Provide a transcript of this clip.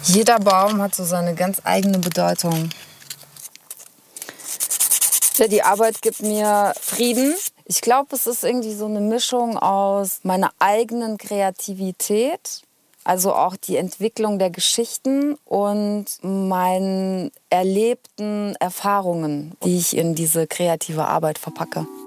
Jeder Baum hat so seine ganz eigene Bedeutung. Ja, die Arbeit gibt mir Frieden. Ich glaube, es ist irgendwie so eine Mischung aus meiner eigenen Kreativität, also auch die Entwicklung der Geschichten und meinen erlebten Erfahrungen, die ich in diese kreative Arbeit verpacke.